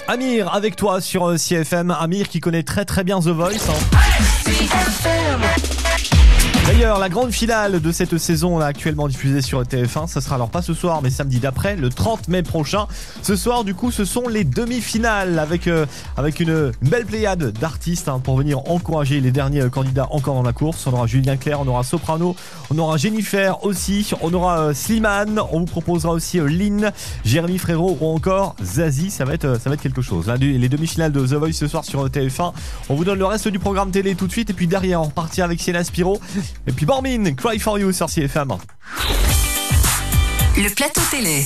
Amir avec toi sur CFM. Amir qui connaît très très bien The Voice. D'ailleurs, la grande finale de cette saison là, actuellement diffusée sur TF1, ça sera alors pas ce soir mais samedi d'après, le 30 mai prochain. Ce soir du coup ce sont les demi-finales avec une belle pléiade d'artistes pour venir encourager les derniers candidats encore dans la course. On aura Julien Clerc, on aura Soprano, on aura Jennifer aussi, on aura Slimane, on vous proposera aussi Lynn, Jérémy Frérot ou encore Zazie. Ça va être quelque chose. Là, les demi-finales de The Voice ce soir sur TF1. On vous donne le reste du programme télé tout de suite et puis derrière on repartira avec Sienna Spiro. Et puis Bormin, Cry For You sur CFM. Le plateau télé.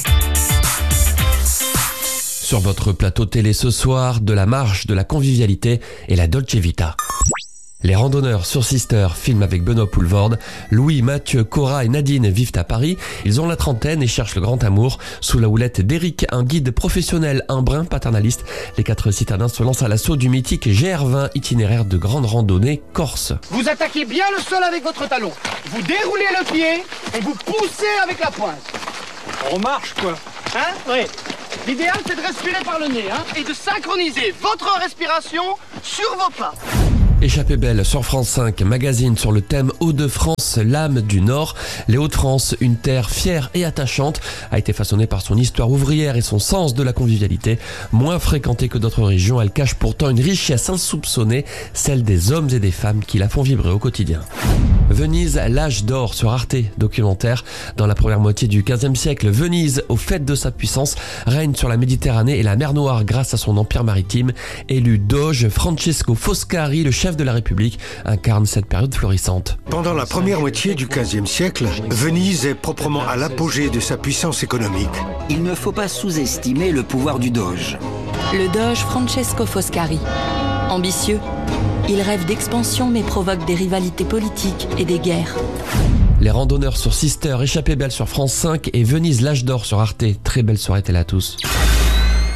Sur votre plateau télé ce soir, de la marche, de la convivialité et la Dolce Vita. Les randonneurs sur Sister, film avec Benoît Poulvorde. Louis, Mathieu, Cora et Nadine vivent à Paris. Ils ont la trentaine et cherchent le grand amour. Sous la houlette d'Éric, un guide professionnel, un brin paternaliste, les 4 citadins se lancent à l'assaut du mythique GR20, itinéraire de grande randonnée corse. Vous attaquez bien le sol avec votre talon. Vous déroulez le pied et vous poussez avec la pointe. On marche quoi. Hein? Oui. L'idéal c'est de respirer par le nez et de synchroniser votre respiration sur vos pas. Échappée belle sur France 5, magazine sur le thème Hauts-de-France, l'âme du Nord. Les Hauts-de-France, une terre fière et attachante, a été façonnée par son histoire ouvrière et son sens de la convivialité. Moins fréquentée que d'autres régions, elle cache pourtant une richesse insoupçonnée, celle des hommes et des femmes qui la font vibrer au quotidien. Venise, l'âge d'or sur Arte, documentaire. Dans la première moitié du XVe siècle, Venise, au fait de sa puissance, règne sur la Méditerranée et la mer Noire grâce à son empire maritime. Élu doge, Francesco Foscari, le chef de la République, incarne cette période florissante. Pendant la première moitié du XVe siècle, Venise est proprement à l'apogée de sa puissance économique. Il ne faut pas sous-estimer le pouvoir du doge. Le doge Francesco Foscari. Ambitieux, il rêve d'expansion mais provoque des rivalités politiques et des guerres. Les randonneurs sur Sister, Échappée belle sur France 5 et Venise, l'âge d'or sur Arte. Très belle soirée télé à tous.